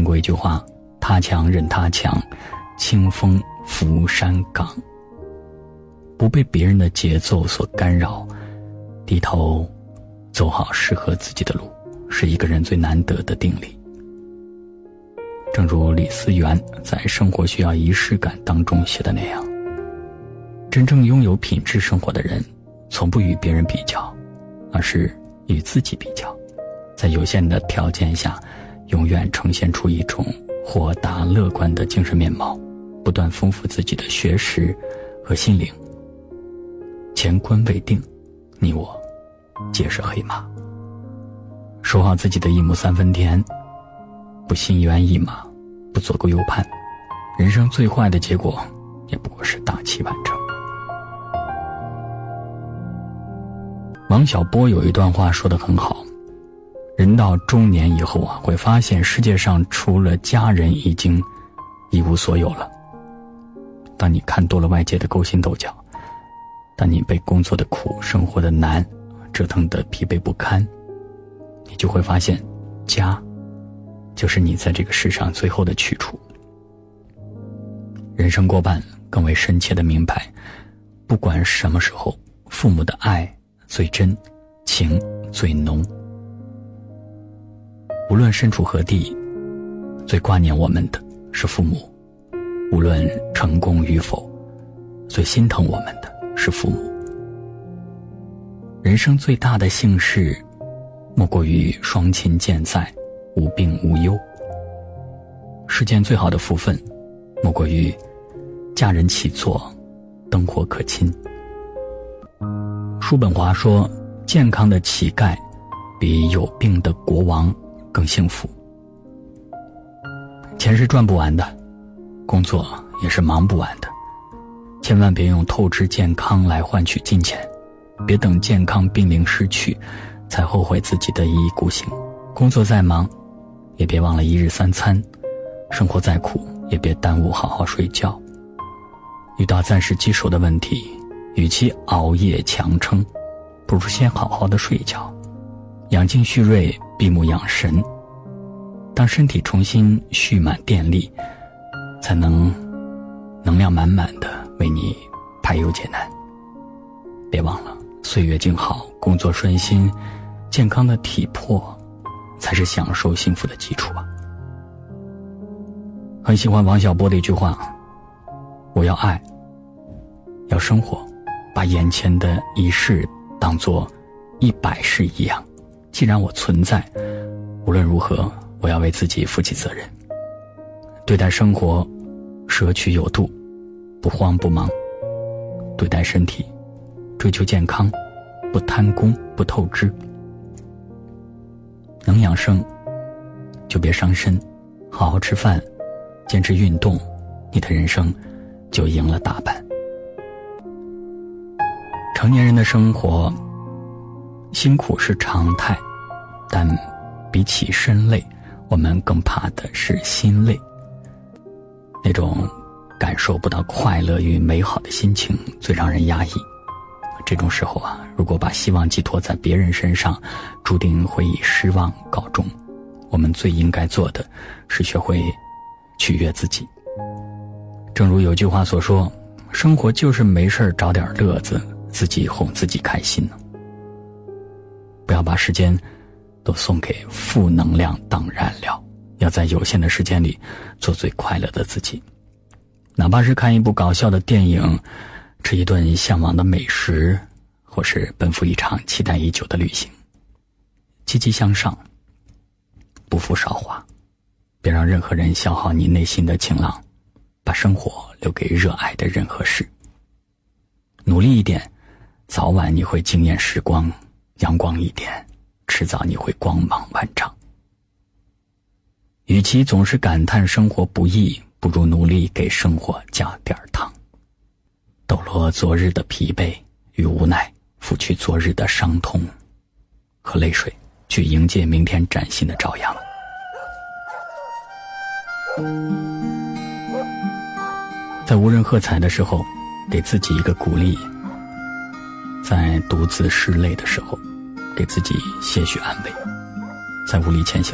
听过一句话，他强任他强，清风拂山岗。不被别人的节奏所干扰，低头走好适合自己的路，是一个人最难得的定力。正如李思源在《生活需要仪式感》当中写的那样，真正拥有品质生活的人，从不与别人比较，而是与自己比较，在有限的条件下，永远呈现出一种豁达乐观的精神面貌，不断丰富自己的学识和心灵。乾坤未定，你我皆是黑马。守好自己的一亩三分田，不心猿意马，不左顾右盼，人生最坏的结果也不过是大器晚成。王小波有一段话说得很好，人到中年以后会发现世界上除了家人已经一无所有了。当你看多了外界的勾心斗角，当你被工作的苦、生活的难折腾得疲惫不堪，你就会发现家就是你在这个世上最后的去处。人生过半，更为深切地明白，不管什么时候，父母的爱最真，情最浓。无论身处何地，最挂念我们的是父母；无论成功与否，最心疼我们的是父母。人生最大的幸事，莫过于双亲健在，无病无忧。世间最好的福分，莫过于家人齐坐，灯火可亲。叔本华说，健康的乞丐比有病的国王更幸福。钱是赚不完的，工作也是忙不完的，千万别用透支健康来换取金钱，别等健康濒临失去才后悔自己的一意孤行。工作再忙，也别忘了一日三餐；生活再苦，也别耽误好好睡觉。遇到暂时棘手的问题，与其熬夜强撑，不如先好好的睡一觉，养精蓄锐，闭目养神。当身体重新蓄满电力，才能能量满满的为你排忧解难。别忘了，岁月静好，工作顺心，健康的体魄才是享受幸福的基础啊。很喜欢王小波的一句话，我要爱，要生活，把眼前的一事当作100事一样。既然我存在，无论如何，我要为自己负起责任。对待生活，舍取有度，不慌不忙；对待身体，追求健康，不贪功，不透支。能养生，就别伤身，好好吃饭，坚持运动，你的人生就赢了大半。成年人的生活，辛苦是常态，但比起身累，我们更怕的是心累。那种感受不到快乐与美好的心情，最让人压抑。这种时候啊，如果把希望寄托在别人身上，注定会以失望告终。我们最应该做的是学会取悦自己。正如有句话所说，生活就是没事找点乐子，自己哄自己开心呢。不要把时间都送给负能量当燃料，要在有限的时间里做最快乐的自己。哪怕是看一部搞笑的电影，吃一顿向往的美食，或是奔赴一场期待已久的旅行。积极向上，不负韶华，别让任何人消耗你内心的晴朗，把生活留给热爱的人和事。努力一点，早晚你会惊艳时光；阳光一点，迟早你会光芒万丈。与其总是感叹生活不易，不如努力给生活加点糖。抖落昨日的疲惫与无奈，拂去昨日的伤痛和泪水，去迎接明天崭新的朝阳。在无人喝彩的时候，给自己一个鼓励；在独自拭泪的时候，给自己些许安慰；在无力前行